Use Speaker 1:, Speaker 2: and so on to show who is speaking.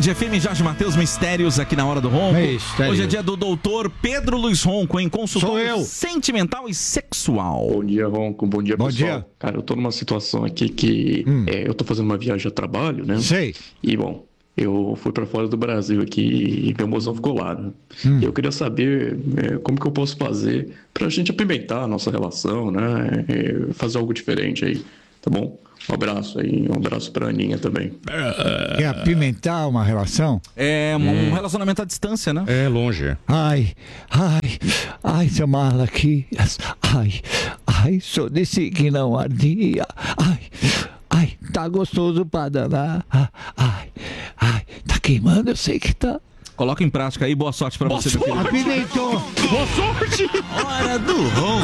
Speaker 1: Band FM, Jorge Matheus, Mistérios aqui na Hora do Ronco.
Speaker 2: Mistérios.
Speaker 1: Hoje é dia do doutor Pedro Luiz Ronco, em consultório
Speaker 2: Sou eu.
Speaker 1: sentimental e sexual.
Speaker 3: Bom dia, Ronco. Bom dia,
Speaker 2: Bom
Speaker 3: pessoal.
Speaker 2: dia.
Speaker 3: Cara, eu tô numa situação aqui que eu tô fazendo uma viagem a trabalho, né?
Speaker 2: Sei.
Speaker 3: E, bom, eu fui pra fora do Brasil aqui e meu mozão ficou lá, né? E eu queria saber como que eu posso fazer pra gente apimentar a nossa relação, né? Fazer algo diferente aí, tá bom? Um abraço aí, um abraço pra Aninha também.
Speaker 2: Quer apimentar uma relação?
Speaker 1: É um relacionamento à distância, né?
Speaker 4: É longe.
Speaker 2: Ai, seu Malaquias. Ai, sou desse que não ardia. Ai, tá gostoso pra danar. Ai, tá queimando, eu sei que tá.
Speaker 1: Coloca em prática aí, boa sorte pra você, meu querido.
Speaker 2: Apimentou.
Speaker 1: Boa sorte! Hora do Ronco.